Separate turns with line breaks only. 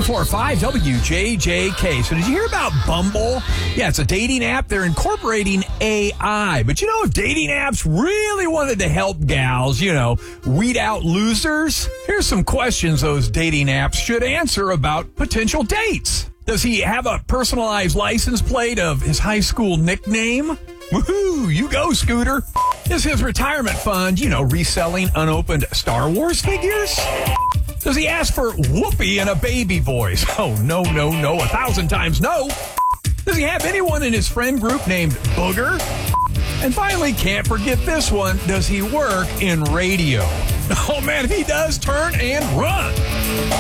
104.5 WJJK. So did you hear about Bumble? Yeah, it's a dating app. They're incorporating AI. But you know, if dating apps really wanted to help gals, weed out losers, here's some questions those dating apps should answer about potential dates. Does he have a personalized license plate of his high school nickname? Woohoo, you go, Scooter. Is his retirement fund, reselling unopened Star Wars figures? Does he ask for Whoopi in a baby voice? Oh, no, 1,000 times no. Does he have anyone in his friend group named Booger? And finally, can't forget this one. Does he work in radio? Oh, man, if he does, turn and run.